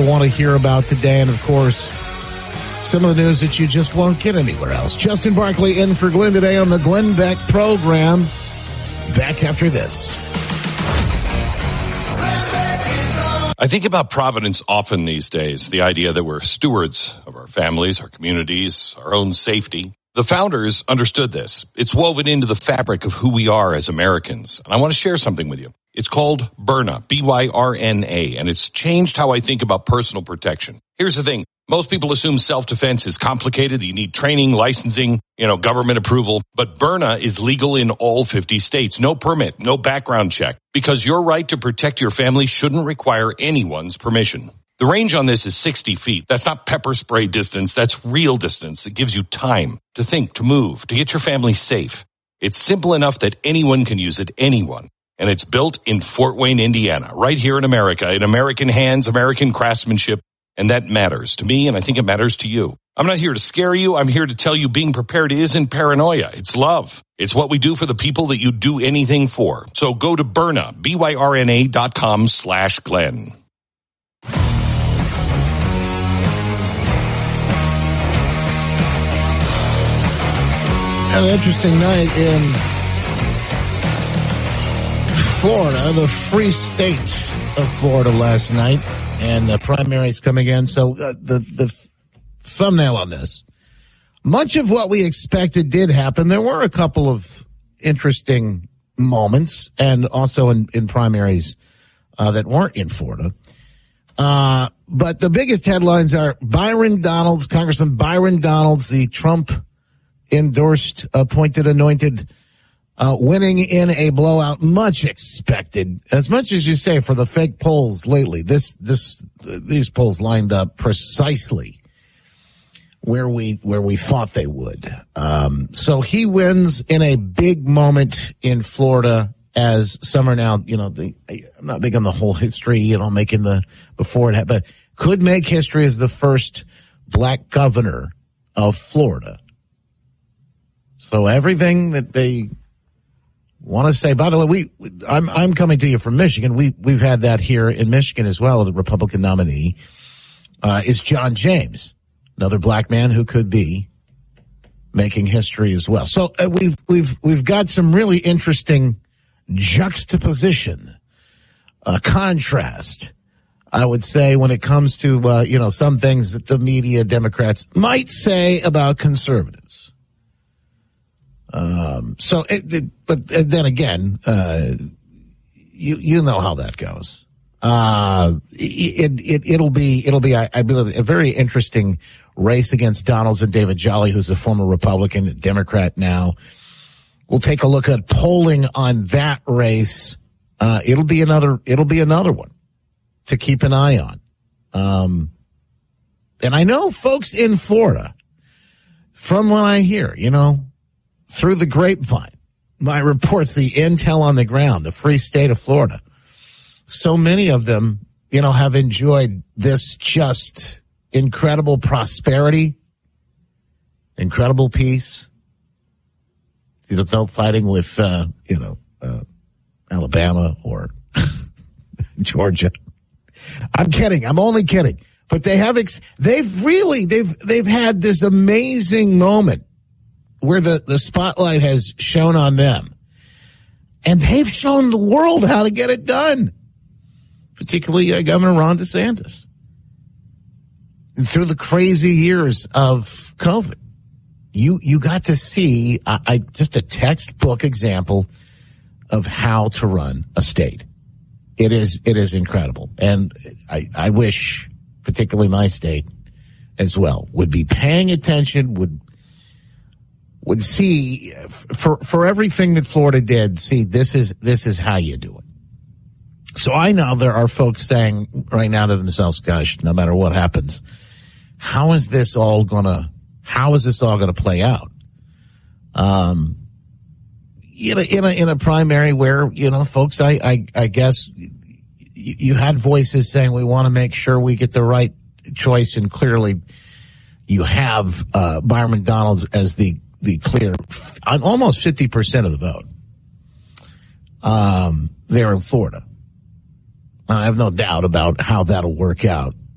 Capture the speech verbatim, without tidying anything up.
want to hear about today. And, of course, some of the news that you just won't get anywhere else. Justin Barkley in for Glenn today on the Glenn Beck program. Back after this. I think about Providence often these days, the idea that we're stewards of our families, our communities, our own safety. The founders understood this. It's woven into the fabric of who we are as Americans. And I want to share something with you. It's called Byrna, B Y R N A, and it's changed how I think about personal protection. Here's the thing. Most people assume self-defense is complicated. You need training, licensing, you know, government approval. But Byrna is legal in all fifty states. No permit, no background check. Because your right to protect your family shouldn't require anyone's permission. The range on this is sixty feet. That's not pepper spray distance. That's real distance. It gives you time to think, to move, to get your family safe. It's simple enough that anyone can use it, anyone. And it's built in Fort Wayne, Indiana, right here in America, in American hands, American craftsmanship. And that matters to me, and I think it matters to you. I'm not here to scare you. I'm here to tell you being prepared isn't paranoia. It's love. It's what we do for the people that you do anything for. So go to Byrna, B Y R N A dot com slash Glenn. An interesting night in Florida, the free state of Florida last night, and the primaries coming in. So uh, the the thumbnail on this, much of what we expected did happen. There were a couple of interesting moments, and also in, in primaries uh, that weren't in Florida. Uh, but the biggest headlines are Byron Donalds, Congressman Byron Donalds, the Trump endorsed, appointed, anointed, uh, winning in a blowout, much expected. As much as you say for the fake polls lately, this, this, these polls lined up precisely where we, where we thought they would. Um, so he wins in a big moment in Florida, as some are now, you know, the, I'm not big on the whole history, you know, making the, before it happened, but could make history as the first black governor of Florida. So everything that they want to say, by the way, we, I'm, I'm coming to you from Michigan. We, we've had that here in Michigan as well. The Republican nominee, uh, is John James, another black man who could be making history as well. So uh, we've, we've, we've got some really interesting juxtaposition, uh, contrast, I would say, when it comes to, uh, you know, some things that the media, Democrats might say about conservatives. Um, so, it, it, but then again, uh, you, you know how that goes. Uh, it, it, it'll be, it'll be, I, I believe, a very interesting race against Donalds and David Jolly, who's a former Republican, Democrat now. We'll take a look at polling on that race. Uh, it'll be another, it'll be another one to keep an eye on. Um, and I know folks in Florida, from what I hear, you know, through the grapevine, my reports, the intel on the ground, the free state of Florida. So many of them, you know, have enjoyed this just incredible prosperity, incredible peace. Either no fighting with, uh, you know, uh, Alabama or Georgia. I'm kidding. I'm only kidding. But they have, ex- they've really, they've, they've had this amazing moment where the, the spotlight has shone on them. And they've shown the world how to get it done. Particularly uh, Governor Ron DeSantis. And through the crazy years of COVID, you, you got to see I, I just a textbook example of how to run a state. It is, it is incredible. And I, I wish, particularly my state as well, would be paying attention, would, would see for, for everything that Florida did, see, this is, this is how you do it. So I know there are folks saying right now to themselves, gosh, no matter what happens, how is this all gonna, how is this all gonna play out? Um, in a, in a, in a primary where, you know, folks, I, I, I guess you, you had voices saying we want to make sure we get the right choice, and clearly you have, uh, Byron Donalds as the, the clear, almost fifty percent of the vote, um, there in Florida. I have no doubt about how that'll work out